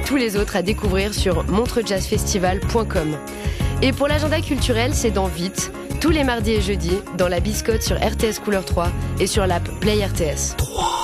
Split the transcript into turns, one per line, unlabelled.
tous les autres à découvrir sur montrejazzfestival.com. Et pour l'agenda culturel, c'est dans Vite, tous les mardis et jeudis, dans la Biscotte sur RTS Couleur 3 et sur l'app Play RTS.
3.